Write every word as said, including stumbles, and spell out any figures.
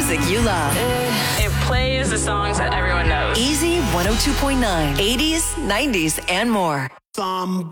music you love. It plays the songs that everyone knows. Easy one oh two point nine, eighties, nineties, and more. Some